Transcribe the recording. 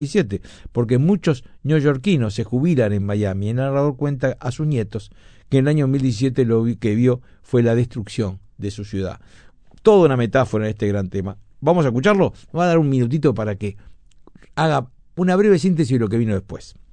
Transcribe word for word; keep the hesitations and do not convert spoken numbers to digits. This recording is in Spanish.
diecisiete, porque muchos neoyorquinos se jubilan en Miami. El narrador cuenta a sus nietos que en el año mil diecisiete lo que vio fue la destrucción de su ciudad. Toda una metáfora en este gran tema. Vamos a escucharlo. Me va a dar un minutito para que haga una breve síntesis de lo que vino después.